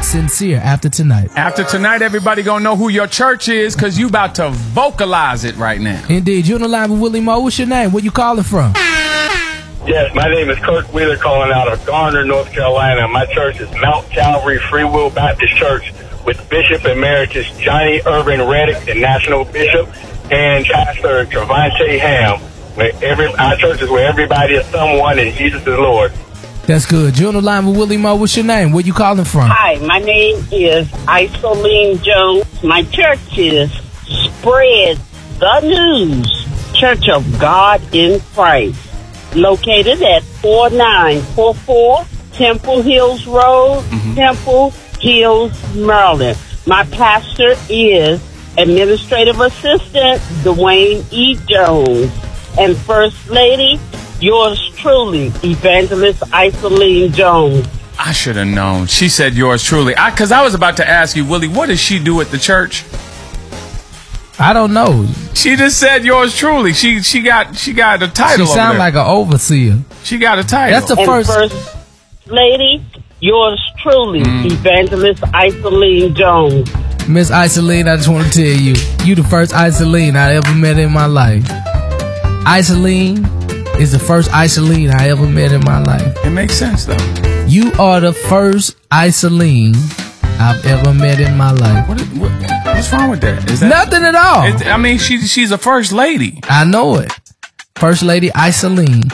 sincere after tonight. After tonight, everybody gonna know who your church is because you about to vocalize it right now. Indeed. You're on the line with Willie Moe. What's your name? Where you calling from? Yes, my name is Kirk Wheeler, calling out of Garner, North Carolina. My church is Mount Calvary Free Will Baptist Church with Bishop Emeritus Johnny Irvin Reddick, the National Bishop, and Pastor Travante Ham. Our church is where everybody is someone and Jesus is Lord. That's good. You're on the line with Willie Moe. What's your name? Where you calling from? Hi, my name is Isoline Jones. My church is Spread the News Church of God in Christ, located at 4944 Temple Hills Road, Temple Hills, Maryland. My pastor is Administrative Assistant Dwayne E. Jones. And First Lady, yours truly, Evangelist Isoline Jones. I should have known. She said yours truly. Because I was about to ask you, Willie, what does she do at the church? I don't know. She just said yours truly. She got a title. She sound like an overseer. She got a title. That's the First Lady, yours truly, Evangelist Isoline Jones. Miss Isoline, I just want to tell you, you the first Isoline I ever met in my life. Isoline is the first Isoline I ever met in my life. It makes sense, though. You are the first Isoline I've ever met in my life. What's wrong with that? Is that nothing at all? I mean, she's a first lady. I know it. First Lady Isoline.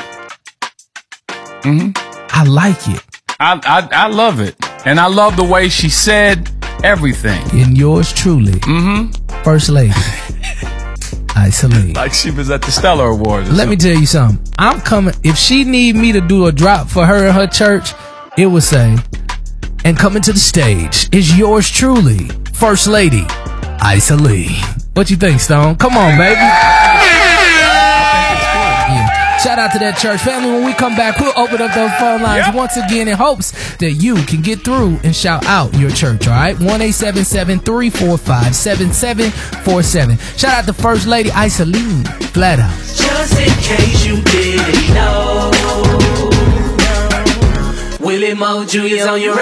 I like it. I love it. And I love the way she said everything. And yours truly. First Lady Isoline. Like she was at the Stellar Awards. Let me tell you something. I'm coming. If she need me to do a drop for her and her church, it would say, and coming to the stage is yours truly, First Lady Isoline. What you think, Stone? Come on, baby. Shout out to that church family. When we come back, we'll open up those phone lines once again in hopes that you can get through and shout out your church, all right? 1-877-345-7747. Shout out to First Lady Isoline. Flat out. Just in case you didn't know, Willie Moe Jr.'s on your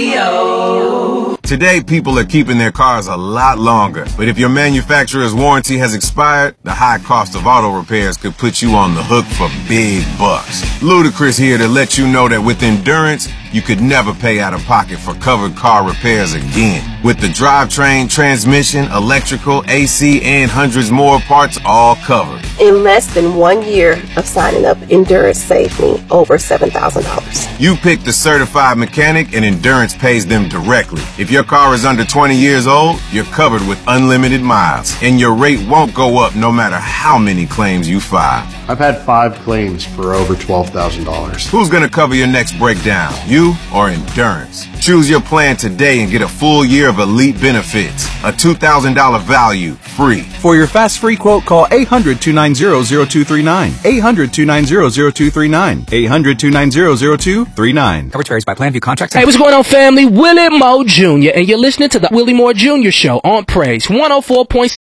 radio. Today, people are keeping their cars a lot longer. But if your manufacturer's warranty has expired, the high cost of auto repairs could put you on the hook for big bucks. Ludacris here to let you know that with Endurance, you could never pay out of pocket for covered car repairs again. With the drivetrain, transmission, electrical, AC, and hundreds more parts all covered. In less than 1 year of signing up, Endurance saved me over $7,000. You pick the certified mechanic and Endurance pays them directly. If your car is under 20 years old, you're covered with unlimited miles, and your rate won't go up no matter how many claims you file. I've had 5 claims for over $12,000. Who's going to cover your next breakdown, you or Endurance? Choose your plan today and get a full year of elite benefits. A $2,000 value, free. For your fast free quote, call 800-290-0239. 800-290-0239. 800-290-0239. Coverage varies by plan. View contract. Hey, what's going on, family? Willie Moe Jr. And you're listening to the Willie Moore Jr. Show on Praise 104.6.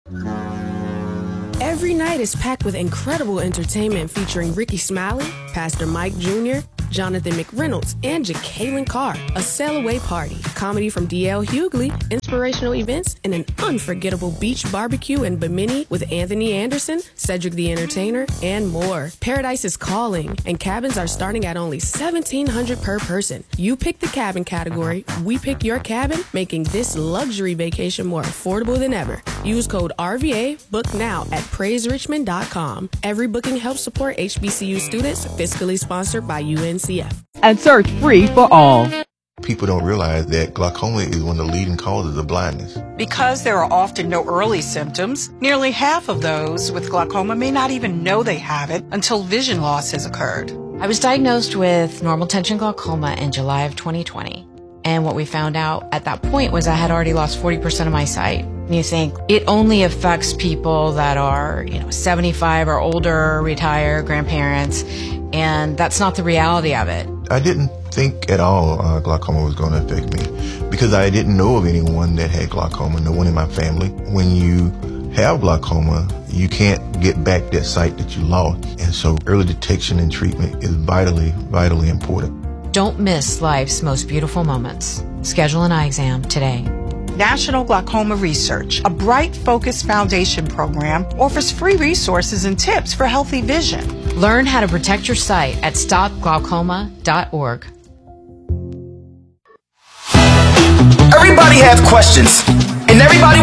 Every night is packed with incredible entertainment featuring Ricky Smiley, Pastor Mike Jr., Jonathan McReynolds, and Jacqueline Carr. A sail away party, comedy from D.L. Hughley, inspirational events, and an unforgettable beach barbecue in Bimini with Anthony Anderson, Cedric the Entertainer, and more. Paradise is calling, and cabins are starting at only $1,700 per person. You pick the cabin category, we pick your cabin, making this luxury vacation more affordable than ever. Use code RVA, book now at PraiseRichmond.com. Every booking helps support HBCU students, fiscally sponsored by UNCF. And search free for all. People don't realize that glaucoma is one of the leading causes of blindness. Because there are often no early symptoms, nearly half of those with glaucoma may not even know they have it until vision loss has occurred. I was diagnosed with normal tension glaucoma in July of 2020. And what we found out at that point was I had already lost 40% of my sight. And you think it only affects people that are, 75 or older, retired, grandparents, and that's not the reality of it. I didn't think at all glaucoma was going to affect me because I didn't know of anyone that had glaucoma, no one in my family. When you have glaucoma, you can't get back that sight that you lost. And so early detection and treatment is vitally, vitally important. Don't miss life's most beautiful moments. Schedule an eye exam today. National Glaucoma Research, a bright, focused foundation program, offers free resources and tips for healthy vision. Learn how to protect your sight at stopglaucoma.org. Everybody has questions, and everybody